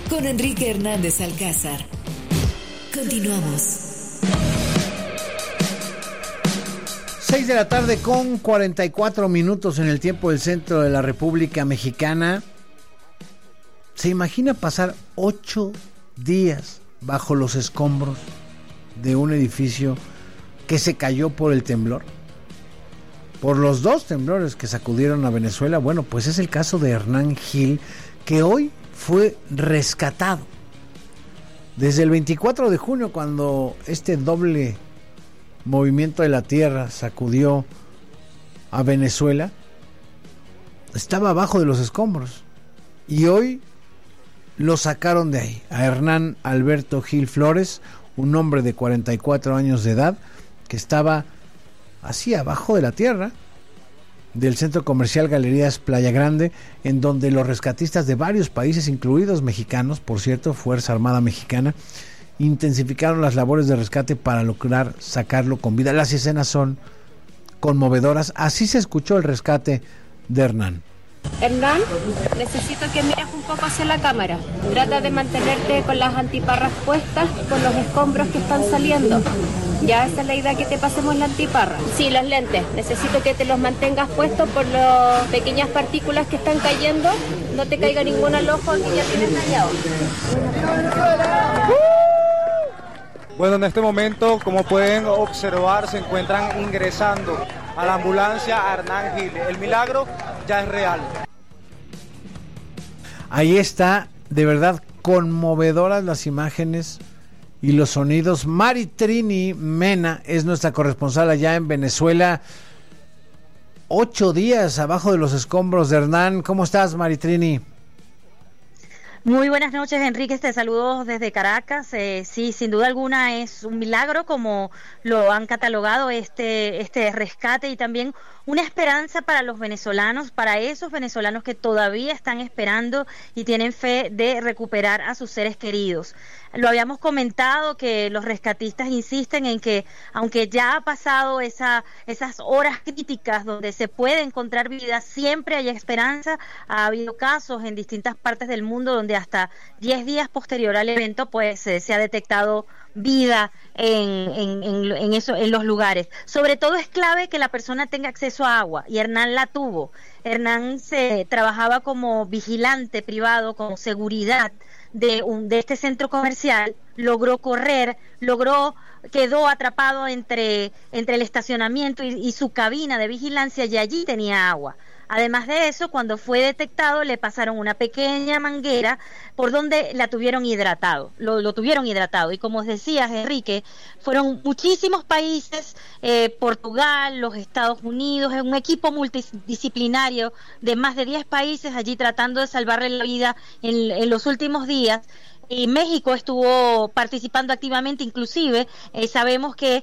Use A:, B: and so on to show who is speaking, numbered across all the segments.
A: con Enrique Hernández Alcázar. Continuamos.
B: 6 de la tarde con 44 minutos en el tiempo del centro de la República Mexicana. ¿Se imagina pasar 8 días bajo los escombros de un edificio que se cayó por el temblor? Por los 2 temblores que sacudieron a Venezuela. Bueno, pues es el caso de Hernán Gil, que hoy fue rescatado. Desde el 24 de junio, cuando este doble movimiento de la tierra sacudió a Venezuela, estaba abajo de los escombros. Y hoy lo sacaron de ahí. A Hernán Alberto Gil Flores, un hombre de 44 años de edad, que estaba así abajo de la tierra del centro comercial Galerías Playa Grande, en donde los rescatistas de varios países, incluidos mexicanos, por cierto, Fuerza Armada Mexicana, intensificaron las labores de rescate para lograr sacarlo con vida. Las escenas son conmovedoras. Así se escuchó el rescate de Hernán.
C: Hernán, necesito que mires un poco hacia la cámara. Trata de mantenerte con las antiparras puestas, con los escombros que están saliendo. Ya esa es la idea, que te pasemos la antiparra. Sí, los lentes. Necesito que te los mantengas puestos por las pequeñas partículas que están cayendo. No te caiga ninguna al ojo, que ya tienes dañado.
D: Bueno, en este momento, como pueden observar, se encuentran ingresando a la ambulancia a Hernán Gil. El milagro ya es real.
B: Ahí está, de verdad, conmovedoras las imágenes y los sonidos. Maritrini Mena es nuestra corresponsal allá en Venezuela. 8 días abajo de los escombros de Hernán. ¿Cómo estás, Maritrini?
E: Muy buenas noches, Enrique, te saludo desde Caracas. Sí, sin duda alguna es un milagro, como lo han catalogado este rescate, y también una esperanza para los venezolanos, para esos venezolanos que todavía están esperando y tienen fe de recuperar a sus seres queridos. Lo habíamos comentado, que los rescatistas insisten en que, aunque ya ha pasado esas horas críticas donde se puede encontrar vida, siempre hay esperanza. Ha habido casos en distintas partes del mundo donde hasta 10 días posterior al evento pues se ha detectado vida en los lugares. Sobre todo es clave que la persona tenga acceso a agua, y Hernán la tuvo. Hernán trabajaba como vigilante privado, como seguridad de este centro comercial. Logró correr, quedó atrapado entre el estacionamiento y su cabina de vigilancia, y allí tenía agua. Además de eso, cuando fue detectado, le pasaron una pequeña manguera por donde la tuvieron hidratado, lo tuvieron hidratado. Y como decías, Enrique, fueron muchísimos países, Portugal, los Estados Unidos, un equipo multidisciplinario de más de 10 países allí tratando de salvarle la vida en los últimos días. Y México estuvo participando activamente, inclusive sabemos que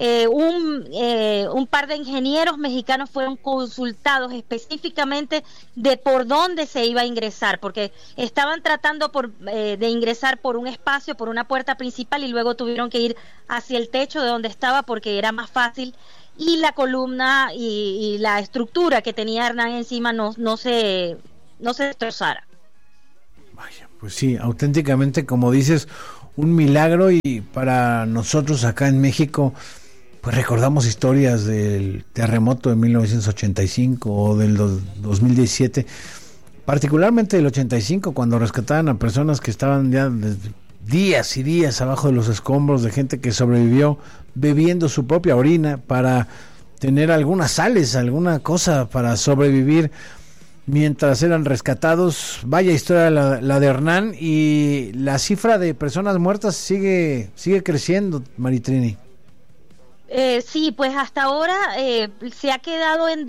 E: un par de ingenieros mexicanos fueron consultados específicamente de por dónde se iba a ingresar, porque estaban tratando de ingresar por un espacio, por una puerta principal, y luego tuvieron que ir hacia el techo de donde estaba porque era más fácil, y la columna y la estructura que tenía Hernán encima no se destrozara.
B: Vaya, pues sí, auténticamente, como dices, un milagro. Y para nosotros acá en México, pues recordamos historias del terremoto de 1985 o del 2017, particularmente del 85, cuando rescataban a personas que estaban ya días y días abajo de los escombros, de gente que sobrevivió bebiendo su propia orina para tener algunas sales, alguna cosa para sobrevivir mientras eran rescatados. Vaya historia la de Hernán, y la cifra de personas muertas sigue creciendo, Maritrini.
E: Sí, pues hasta ahora se ha quedado en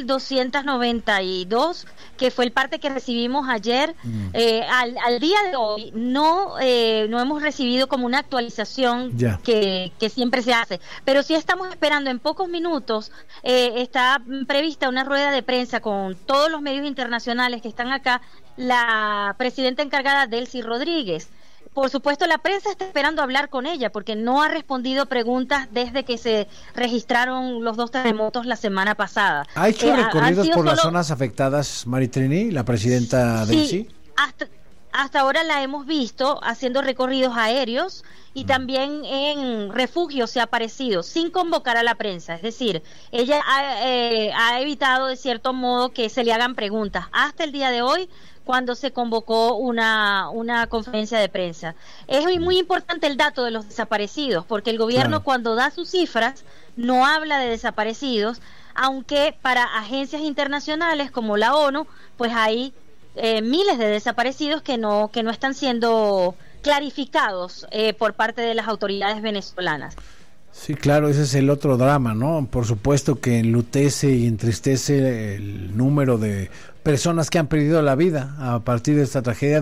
E: 2.292, que fue el parte que recibimos ayer. Al día de hoy no hemos recibido como una actualización que siempre se hace, pero sí estamos esperando. En pocos minutos está prevista una rueda de prensa con todos los medios internacionales que están acá, la presidenta encargada, Delcy Rodríguez. Por supuesto, la prensa está esperando hablar con ella porque no ha respondido preguntas desde que se registraron los 2 terremotos la semana pasada.
B: ¿Ha hecho recorridos por las zonas afectadas, Maritrini, la presidenta Delcy?
E: hasta ahora la hemos visto haciendo recorridos aéreos y también en refugios se ha aparecido sin convocar a la prensa. Es decir, ella ha evitado de cierto modo que se le hagan preguntas hasta el día de hoy, cuando se convocó una conferencia de prensa. Es muy importante el dato de los desaparecidos, porque el gobierno cuando da sus cifras no habla de desaparecidos, aunque para agencias internacionales como la ONU, pues hay miles de desaparecidos que no están siendo clarificados por parte de las autoridades venezolanas.
B: Sí, claro, ese es el otro drama, ¿no? Por supuesto que enlutece y entristece el número de personas que han perdido la vida a partir de esta tragedia.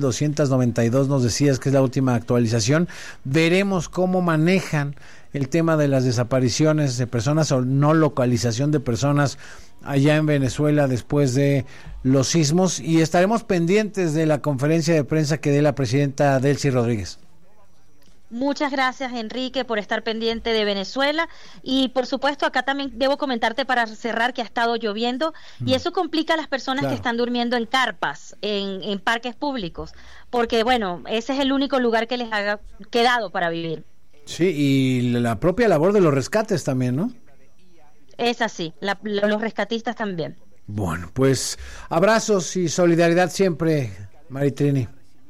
B: 2.292 nos decías que es la última actualización. Veremos cómo manejan el tema de las desapariciones de personas o no localización de personas allá en Venezuela después de los sismos, y estaremos pendientes de la conferencia de prensa que dé la presidenta Delcy Rodríguez.
E: Muchas gracias, Enrique, por estar pendiente de Venezuela, y por supuesto acá también debo comentarte para cerrar que ha estado lloviendo y eso complica a las personas que están durmiendo en carpas, en parques públicos, porque bueno, ese es el único lugar que les ha quedado para vivir. Sí,
B: y la propia labor de los rescates también, ¿no?
E: Es así, los rescatistas también.
B: Bueno, pues abrazos y solidaridad siempre, Mari Trini.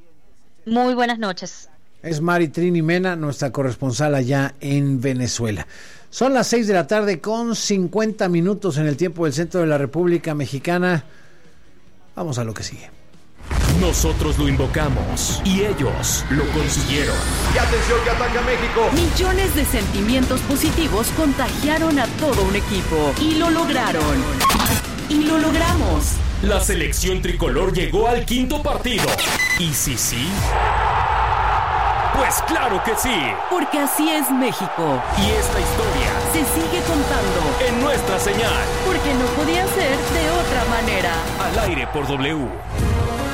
E: Muy buenas noches.
B: Es Mari Trini Mena, nuestra corresponsal allá en Venezuela. Son las 6 de la tarde con 50 minutos en el tiempo del centro de la República Mexicana. Vamos a lo que sigue.
F: Nosotros lo invocamos y ellos lo consiguieron.
G: Y atención que ataca México.
H: Millones de sentimientos positivos contagiaron a todo un equipo y lo lograron. Y lo logramos.
F: La selección tricolor llegó al quinto partido. ¿Y sí? Pues claro que sí.
H: Porque así es México.
F: Y esta historia
H: se sigue contando
F: en nuestra señal.
H: Porque no podía ser de otra manera.
F: Al aire por W.